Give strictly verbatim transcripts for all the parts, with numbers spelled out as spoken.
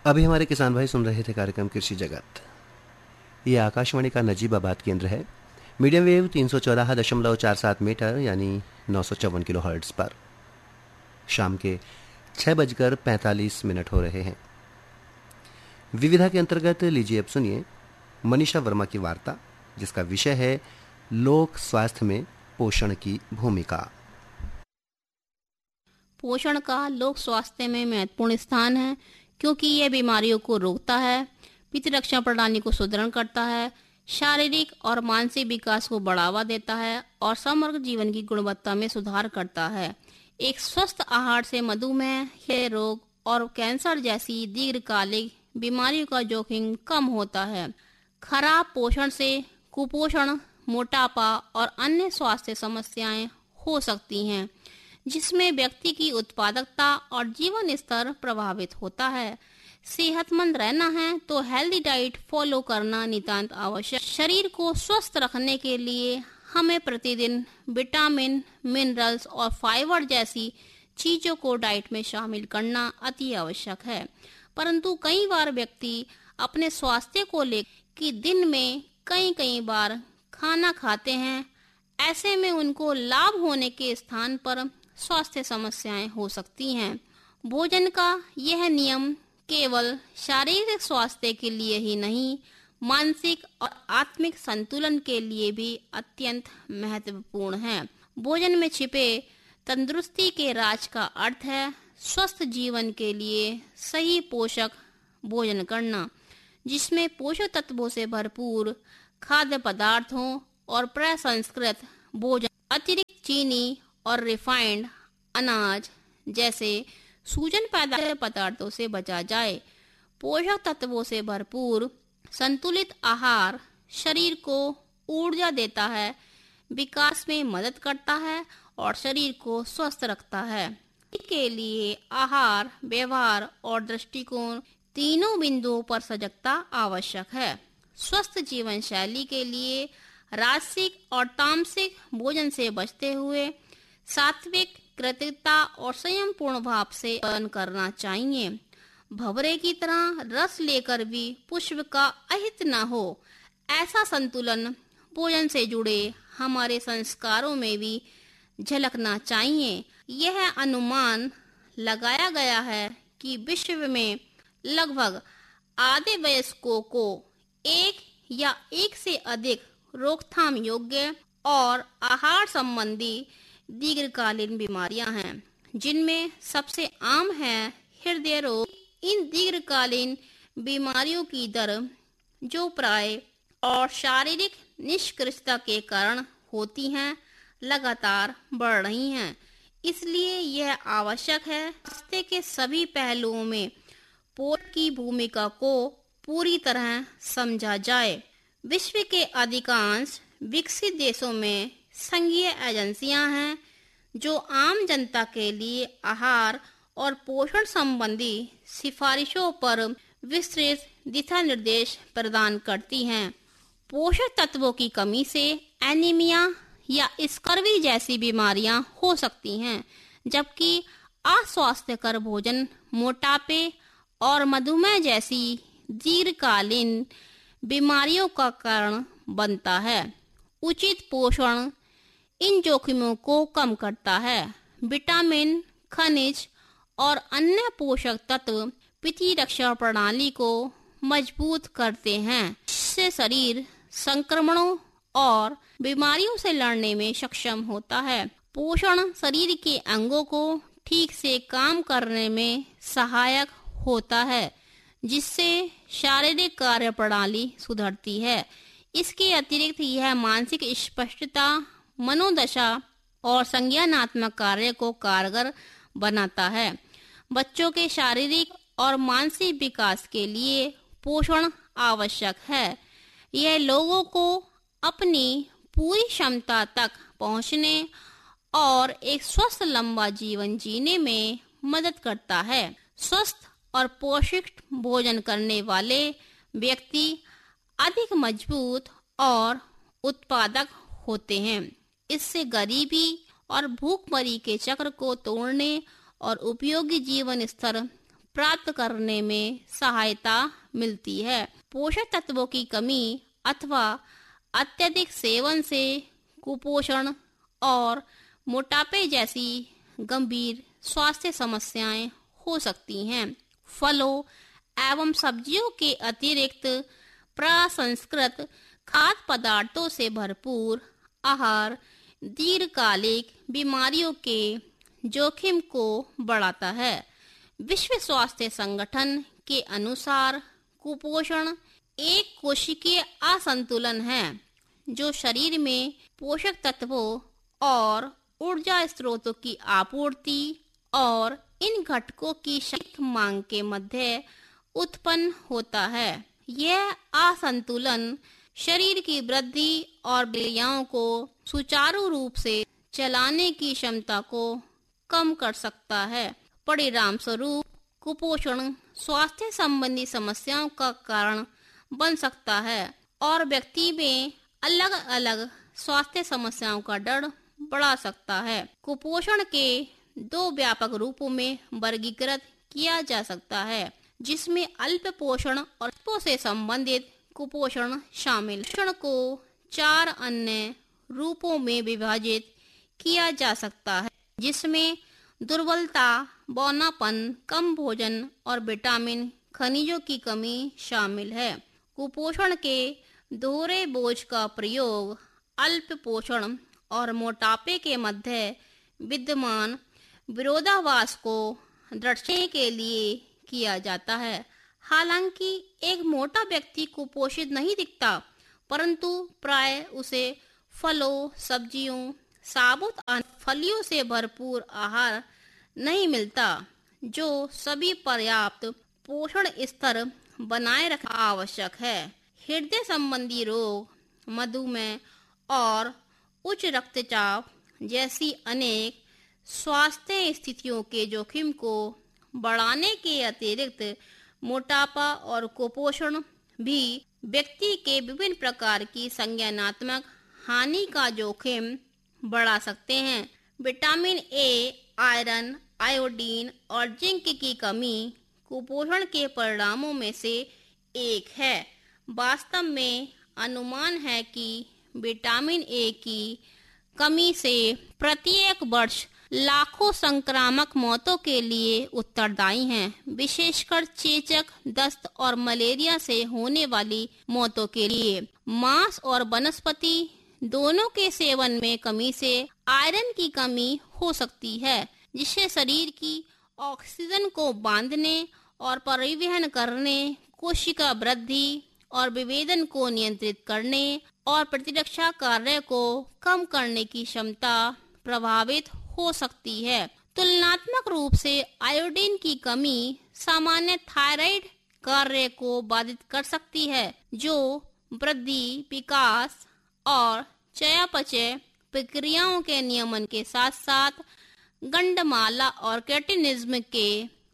अभी हमारे किसान भाई सुन रहे थे कार्यक्रम कृषि जगत। ये आकाशवाणी का नजीबाबाद केंद्र है। मीडियम वेव तीन सौ चौदह दशमलव चार सात मीटर यानी नौ सौ चौवन किलो हर्ट्ज पर शाम के छः बजकर पैंतालीस मिनट हो रहे हैं। विविधा के अंतर्गत लीजिए अब सुनिए मनीषा वर्मा की वार्ता, जिसका विषय है लोक स्वास्थ्य में पोषण की भूमिका। पोषण का लोक स्वास्थ्य में महत्वपूर्ण स्थान है, क्योंकि यह बीमारियों को रोकता है, प्रतिरक्षा प्रणाली को सुदृढ़ करता है, शारीरिक और मानसिक विकास को बढ़ावा देता है और समग्र जीवन की गुणवत्ता में सुधार करता है। एक स्वस्थ आहार से मधुमेह, हृदय रोग और कैंसर जैसी दीर्घकालिक बीमारियों का जोखिम कम होता है। खराब पोषण से कुपोषण, मोटापा और अन्य स्वास्थ्य समस्याएं हो सकती हैं, जिसमें व्यक्ति की उत्पादकता और जीवन स्तर प्रभावित होता है। सेहतमंद रहना है तो हेल्दी डाइट फॉलो करना नितांत आवश्यक। शरीर को स्वस्थ रखने के लिए हमें प्रतिदिन विटामिन, मिनरल्स और फाइबर जैसी चीजों को डाइट में शामिल करना अति आवश्यक है। परंतु कई बार व्यक्ति अपने स्वास्थ्य को लेकर कि दिन में कई कई बार खाना खाते हैं। ऐसे में उनको लाभ होने के स्थान पर स्वास्थ्य समस्याएं हो सकती हैं। भोजन का यह नियम केवल शारीरिक स्वास्थ्य के लिए ही नहीं, मानसिक और आत्मिक संतुलन के लिए भी अत्यंत महत्वपूर्ण है। भोजन में छिपे तंदुरुस्ती के राज का अर्थ है स्वस्थ जीवन के लिए सही पोषक भोजन करना, जिसमें पोषक तत्वों से भरपूर खाद्य पदार्थों और प्रसंस्कृत भोजन, अतिरिक्त चीनी और रिफाइंड अनाज जैसे सूजन पैदा पदार्थों से बचा जाए। पोषक तत्वों से भरपूर संतुलित आहार शरीर को ऊर्जा देता है, विकास में मदद करता है और शरीर को स्वस्थ रखता है। के लिए आहार, व्यवहार और दृष्टिकोण तीनों बिंदुओं पर सजगता आवश्यक है। स्वस्थ जीवन शैली के लिए राजसिक और तामसिक भोजन से बचते हुए सात्विक, कृतज्ञता और संयम पूर्ण भाव से पालन करना चाहिए। भंवरे की तरह रस लेकर भी पुष्प का अहित न हो, ऐसा संतुलन भोजन से जुड़े हमारे संस्कारों में भी झलकना चाहिए। यह अनुमान लगाया गया है कि विश्व में लगभग आधे वयस्कों को एक या एक से अधिक रोकथाम योग्य और आहार संबंधी दीर्घकालीन बीमारियां हैं, जिनमें सबसे आम है हृदय रोग। इन दीर्घकालीन बीमारियों की दर, जो प्राय और शारीरिक निष्क्रियता के कारण होती हैं, लगातार बढ़ रही हैं। इसलिए यह आवश्यक है स्वास्थ्य के सभी पहलुओं में पोषण की भूमिका को पूरी तरह समझा जाए। विश्व के अधिकांश विकसित देशों में संघीय एजेंसियां हैं जो आम जनता के लिए आहार और पोषण संबंधी सिफारिशों पर विस्तृत दिशा निर्देश प्रदान करती हैं। पोषक तत्वों की कमी से एनीमिया या स्कर्वी जैसी बीमारियां हो सकती हैं, जबकि अस्वास्थ्यकर भोजन मोटापे और मधुमेह जैसी दीर्घकालीन बीमारियों का कारण बनता है। उचित पोषण इन जोखिमों को कम करता है। विटामिन, खनिज और अन्य पोषक तत्व प्रतिरक्षा प्रणाली को मजबूत करते हैं, जिससे शरीर संक्रमणों और बीमारियों से लड़ने में सक्षम होता है। पोषण शरीर के अंगों को ठीक से काम करने में सहायक होता है, जिससे शारीरिक कार्य प्रणाली सुधरती है। इसके अतिरिक्त यह मानसिक स्पष्टता, मनोदशा और संज्ञानात्मक कार्य को कारगर बनाता है। बच्चों के शारीरिक और मानसिक विकास के लिए पोषण आवश्यक है। यह लोगों को अपनी पूरी क्षमता तक पहुंचने और एक स्वस्थ लंबा जीवन जीने में मदद करता है। स्वस्थ और पौष्टिक भोजन करने वाले व्यक्ति अधिक मजबूत और उत्पादक होते हैं। इससे गरीबी और भूखमरी के चक्र को तोड़ने और उपयोगी जीवन स्तर प्राप्त करने में सहायता मिलती है। पोषक तत्वों की कमी अथवा अत्यधिक सेवन से कुपोषण और मोटापे जैसी गंभीर स्वास्थ्य समस्याएं हो सकती हैं। फलों एवं सब्जियों के अतिरिक्त प्रसंस्कृत खाद्य पदार्थों से भरपूर आहार दीर्घकालिक बीमारियों के जोखिम को बढ़ाता है। विश्व स्वास्थ्य संगठन के अनुसार कुपोषण एक कोशिकीय असंतुलन है जो शरीर में पोषक तत्वों और ऊर्जा स्रोतों की आपूर्ति और इन घटकों की शक्ति मांग के मध्य उत्पन्न होता है। यह असंतुलन शरीर की वृद्धि और क्रियाओं को सुचारू रूप से चलाने की क्षमता को कम कर सकता है। परिणाम स्वरूप कुपोषण स्वास्थ्य संबंधी समस्याओं का कारण बन सकता है और व्यक्ति में अलग अलग स्वास्थ्य समस्याओं का डर बढ़ा सकता है। कुपोषण के दो व्यापक रूपों में वर्गीकृत किया जा सकता है, जिसमें अल्प पोषण और पोषण से संबंधित कुपोषण शामिल। कुपोषण को चार अन्य रूपों में विभाजित किया जा सकता है, जिसमें दुर्बलता, बौनापन, कम भोजन और विटामिन खनिजों की कमी शामिल है। कुपोषण के दोहरे बोझ का प्रयोग अल्प पोषण और मोटापे के मध्य विद्यमान विरोधाभास को दर्शाने के लिए किया जाता है। हालांकि एक मोटा व्यक्ति कुपोषित नहीं दिखता, परंतु प्राय उसे फलों, सब्जियों, साबुत फलियों से भरपूर आहार नहीं मिलता, जो सभी पर्याप्त पोषण स्तर बनाए रखना आवश्यक है। हृदय संबंधी रोग, मधुमेह और उच्च रक्तचाप जैसी अनेक स्वास्थ्य स्थितियों के जोखिम को बढ़ाने के अतिरिक्त मोटापा और कुपोषण भी व्यक्ति के विभिन्न प्रकार की संज्ञानात्मक हानि का जोखिम बढ़ा सकते हैं। विटामिन ए, आयरन, आयोडीन और जिंक की कमी कुपोषण के परिणामों में से एक है। वास्तव में अनुमान है कि विटामिन ए की कमी से प्रत्येक वर्ष लाखों संक्रामक मौतों के लिए उत्तरदायी हैं, विशेषकर चेचक, दस्त और मलेरिया से होने वाली मौतों के लिए। मांस और वनस्पति दोनों के सेवन में कमी से आयरन की कमी हो सकती है, जिससे शरीर की ऑक्सीजन को बांधने और परिवहन करने, कोशिका वृद्धि और विभेदन को नियंत्रित करने और प्रतिरक्षा कार्य को कम करने की क्षमता प्रभावित हो सकती है। तुलनात्मक रूप से आयोडीन की कमी सामान्य थायराइड कार्य को बाधित कर सकती है, जो वृद्धि, विकास और चयापचय प्रक्रियाओं के नियमन के साथ साथ गंडमाला और क्रेटिनिज्म के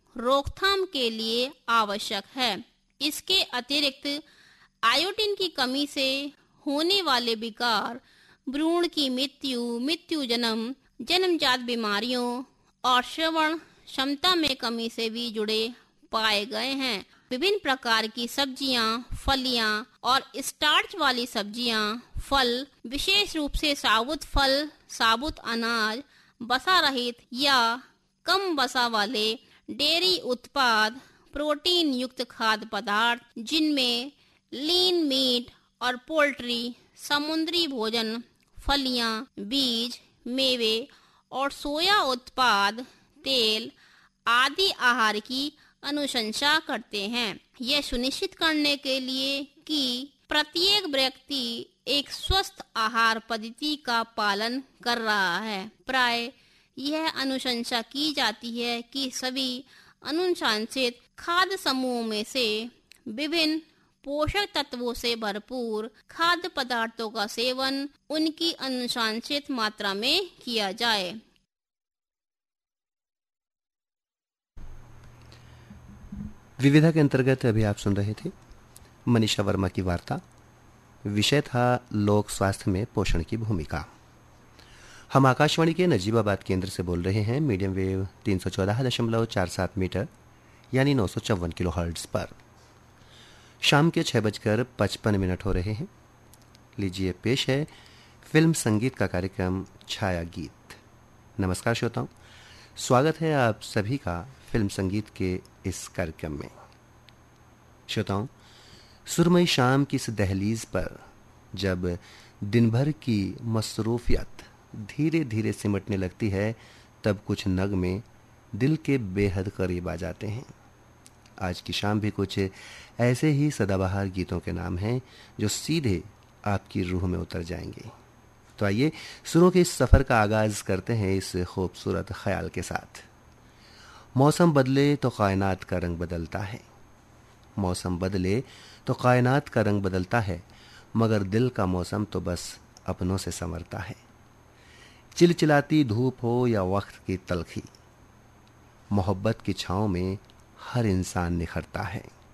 रोकथाम के लिए आवश्यक है। इसके अतिरिक्त आयोडीन की कमी से होने वाले विकार, भ्रूण की मृत्यु, मृत्यु जन्म, जन्मजात बीमारियों और श्रवण क्षमता में कमी से भी जुड़े पाए गए हैं। विभिन्न प्रकार की सब्जियां, फलियां और स्टार्च वाली सब्जियां, फल, विशेष रूप से साबुत फल, साबुत अनाज, वसा रहित या कम वसा वाले डेयरी उत्पाद, प्रोटीन युक्त खाद्य पदार्थ जिनमें लीन मीट और पोल्ट्री, समुद्री भोजन, फलियां, बीज, मेवे और सोया उत्पाद, तेल आदि आहार की अनुशंसा करते हैं। यह सुनिश्चित करने के लिए कि प्रत्येक व्यक्ति एक स्वस्थ आहार पद्धति का पालन कर रहा है। प्राय यह अनुशंसा की जाती है कि सभी अनुशंसित खाद्य समूहों में से विभिन्न पोषक तत्वों से भरपूर खाद्य पदार्थों का सेवन उनकी अनुशंसित मात्रा में किया जाए। विविधा के अंतर्गत अभी आप सुन रहे थे मनीषा वर्मा की वार्ता। विषय था लोक स्वास्थ्य में पोषण की भूमिका। हम आकाशवाणी के नजीबाबाद केंद्र से बोल रहे हैं। मीडियम वेव तीन सौ चौदह दशमलव चार सात मीटर यानी नौ सौ चौवन किलो हर्ट्ज पर। शाम के छह बजकर पचपन मिनट हो रहे हैं। लीजिए पेश है फिल्म संगीत का कार्यक्रम छाया गीत। नमस्कार श्रोताओं, स्वागत है आप सभी का फिल्म संगीत के इस कार्यक्रम में। श्रोताओं, सुरमई शाम की इस दहलीज पर जब दिन भर की मसरूफियत धीरे धीरे सिमटने लगती है, तब कुछ नगमे दिल के बेहद करीब आ जाते हैं। आज की शाम भी कुछ ऐसे ही सदाबहार गीतों के नाम हैं जो सीधे आपकी रूह में उतर जाएंगे। तो आइए सुरों के इस सफर का आगाज करते हैं इस खूबसूरत ख्याल के साथ। मौसम बदले तो कायनात का रंग बदलता है, मौसम बदले तो कायनात का रंग बदलता है, मगर दिल का मौसम तो बस अपनों से संवरता है। चिलचिलाती धूप हो या वक्त की तलखी, मोहब्बत की छांव में हर इंसान निखरता है।